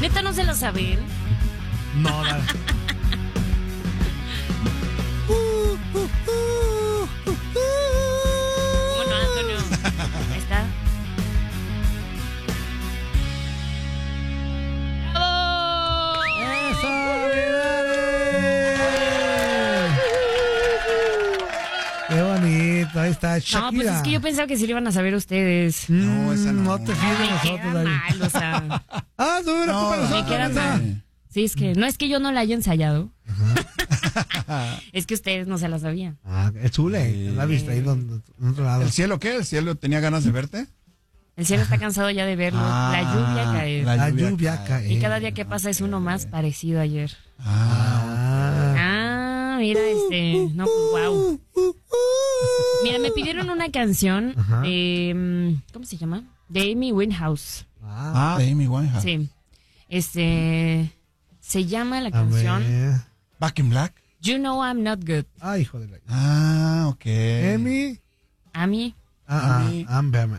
¿Neta no se la saben? No, la... ¿Cómo no, Antonio? Ahí está. ¡Bravo! ¡Eso, Vidales! ¡Qué bonito! Ahí está, Shakira. No, pues es que yo pensaba que sí lo iban a saber ustedes. No, esa no. No te fíes de Me nosotros, queda Dari. mal, o sea. Ah, tú era culpa de Me nosotros. queda ¿Verdad? mal. Sí, es que no es que yo no la haya ensayado. Es que ustedes no se la sabían. Ah, es chule. Sí. La viste ahí en otro lado. ¿El cielo qué? ¿El cielo tenía ganas de verte? El cielo está cansado ya de verlo. La lluvia cae. La lluvia cae. Y cada día que pasa es uno más parecido a ayer. Ah. Mira, no, pues, wow. Mira, me pidieron una canción. Ajá. ¿Cómo se llama? De Amy Winehouse. De Amy Winehouse. Sí. Se llama la A canción ver. Back in Black. You Know I'm Not Good. Ay, hijo de la... Ok. Emi. Amy. Espérame.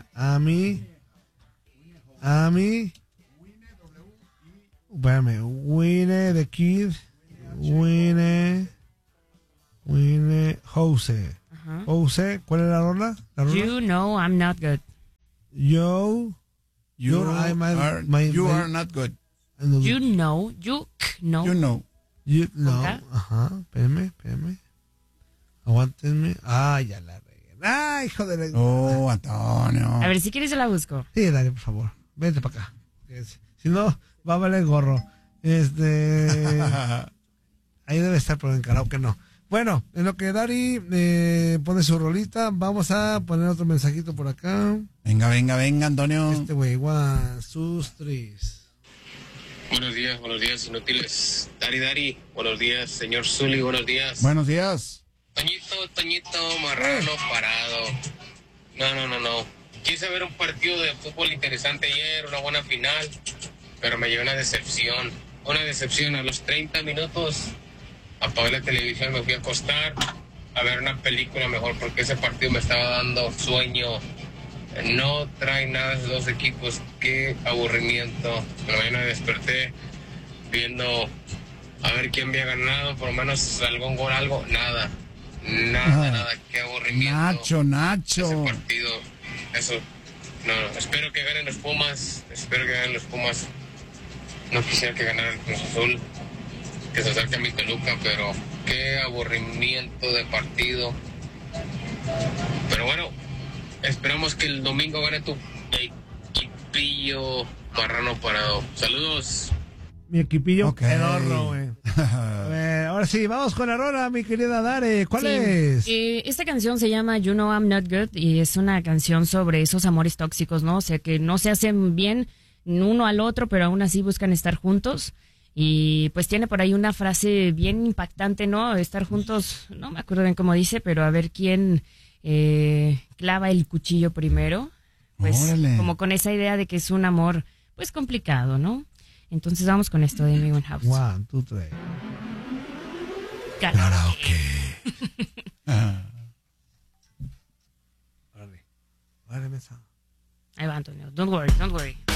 Espérame. Winnie the Kid. Winnie Jose. Ajá. Jose, ¿cuál es la rola? You Know I'm Not Good. You are not good. You know. You know. No. ¿Acá? Ajá. Espérame. Aguántenme. Ay, ya la regué. Ay, hijo de la... Oh, Antonio. A ver, si quieres se la busco. Sí, dale, por favor. Vente para acá. Si no, va a valer gorro. Ahí debe estar, pero en karaoke no. Bueno, en lo que Dari pone su rolita, vamos a poner otro mensajito por acá. Venga, Antonio. Güey, 1, 2, 3. Buenos días, inútiles. Dari, buenos días, señor Zuli, buenos días. Buenos días. Toñito, marrano parado. No. Quise ver un partido de fútbol interesante ayer, una buena final, pero me llevé una decepción. A los 30 minutos apagué la televisión, me fui a acostar a ver una película mejor porque ese partido me estaba dando sueño. No trae nada esos dos equipos, qué aburrimiento. En la mañana desperté viendo a ver quién había ganado, por lo menos algún gol, algo, nada, qué aburrimiento. Nacho. Ese partido, eso, no, espero que ganen los Pumas, no quisiera que ganara el Cruz Azul, que se acerque a mi Toluca, pero qué aburrimiento de partido. Pero bueno, esperamos que el domingo gane tu equipillo marrano parado. Saludos. Mi equipillo Ok. pedorro, güey. Ahora sí, vamos con la rola, mi querida Dare. ¿Cuál es? Esta canción se llama You Know I'm Not Good y es una canción sobre esos amores tóxicos, ¿no? O sea, que no se hacen bien uno al otro, pero aún así buscan estar juntos. Y pues tiene por ahí una frase bien impactante, ¿no? Estar juntos, no me acuerdo bien cómo dice, pero a ver quién clava el cuchillo primero. Pues Órale. como con esa idea de que es un amor, pues complicado, ¿no? Entonces vamos con esto de Amy Winehouse. 1, 2, 3. Karaoke. Órale, mensaje. Ahí va, Antonio. Don't worry.